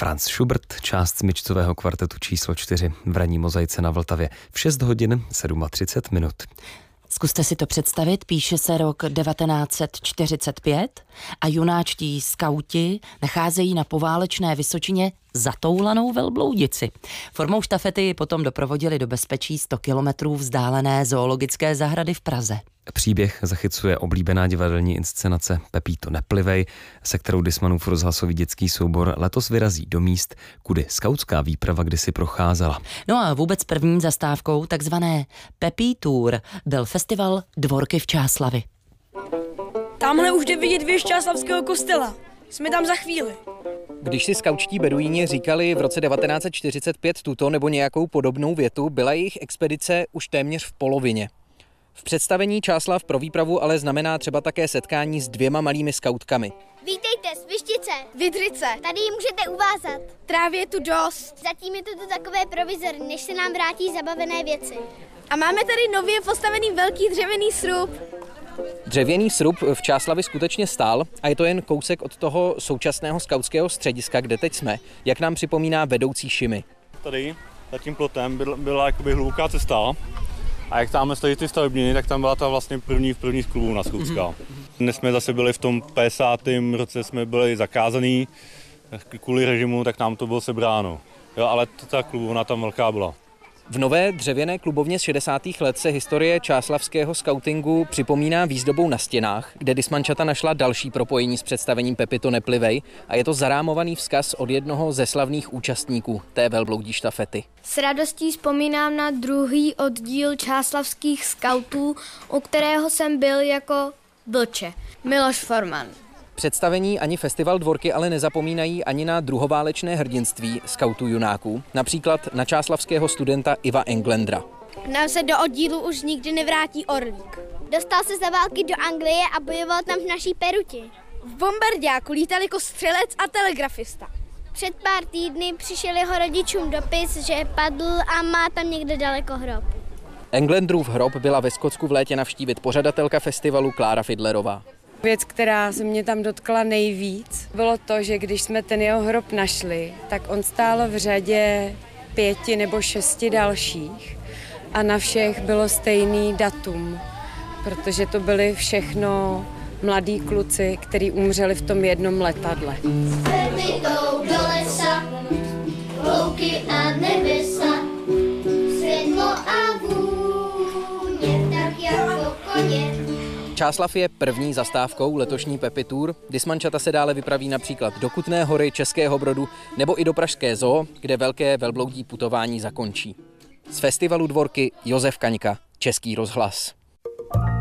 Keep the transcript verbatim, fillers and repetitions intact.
Franz Schubert, část smyčcového kvartetu číslo čtyři v ranní Mozaice na Vltavě v šest hodin třicet sedm minut. Zkuste si to představit, píše se rok devatenáct set čtyřicet pět a junáčtí skauti nacházejí na poválečné Vysočině zatoulanou velbloudici. Formou štafety potom doprovodili do bezpečí sto kilometrů vzdálené zoologické zahrady v Praze. Příběh zachycuje oblíbená divadelní inscenace Pepito Neplivej, se kterou Dismanův rozhlasový dětský soubor letos vyrazí do míst, kudy skautská výprava kdysi procházela. No a vůbec první zastávkou takzvané Pepí Tour byl festival Dvorky v Čáslavi. Tamhle už jde vidět věž Čáslavského kostela. Jsme tam za chvíli. Když si skautští beduíni říkali v roce devatenáct set čtyřicet pět tuto nebo nějakou podobnou větu, byla jejich expedice už téměř v polovině. V představení Čáslav pro výpravu ale znamená třeba také setkání s dvěma malými skautkami. Vítejte, svištice, Vydřice, tady ji můžete uvázat. trávy je tu dost. Zatím je to tu takové provizorní, než se nám vrátí zabavené věci. A máme tady nově postavený velký dřevěný srub. Dřevěný srub v Čáslavi skutečně stál a je to jen kousek od toho současného skautského střediska, kde teď jsme, jak nám připomíná vedoucí Šimy. Tady za tím plotem byla, byla jakoby hluboká cesta. A jak tam stojí ty stavebniny, tak tam byla ta vlastně první v první z klubů na Skoutská. Mm-hmm. Dnes jsme zase byli v tom padesátém roce, jsme byli zakázaný kvůli režimu, tak nám to bylo sebráno. Jo, ale ta klubovna tam velká byla. V nové dřevěné klubovně z šedesátých let se historie čáslavského skautingu připomíná výzdobou na stěnách, kde Dismančata našla další propojení s představením Pepito Neplivej a je to zarámovaný vzkaz od jednoho ze slavných účastníků té velbloudí štafety. S radostí vzpomínám na druhý oddíl čáslavských skautů, u kterého jsem byl jako vlče. Miloš Forman. Představení ani festival Dvorky ale nezapomínají ani na druhoválečné hrdinství skautů junáků, například na čáslavského studenta Iva Englendra. Nám se do oddílu už nikdy nevrátí orlík. Dostal se za války do Anglie a bojoval tam v naší Peruti. V bombardáku lítal jako střelec a telegrafista. Před pár týdny přišel jeho rodičům dopis, že padl a má tam někde daleko hrob. Englendrův hrob byla ve Skotsku v létě navštívit pořadatelka festivalu Klára Fidlerová. Věc, která se mě tam dotkla nejvíc, bylo to, že když jsme ten jeho hrob našli, tak on stál v řadě pěti nebo šesti dalších a na všech bylo stejný datum, protože to byli všechno mladí kluci, kteří umřeli v tom jednom letadle. S Pepitou do lesa, louky a nebesa, světlo a vůně, tak jako koně. Čáslav je první zastávkou letošní Pepy Tour. Dismančata se dále vypraví například do Kutné Hory, Českého Brodu nebo i do Pražské zoo, kde velké velbloudí putování zakončí. Z festivalu Dvorky Josef Kaňka, Český rozhlas.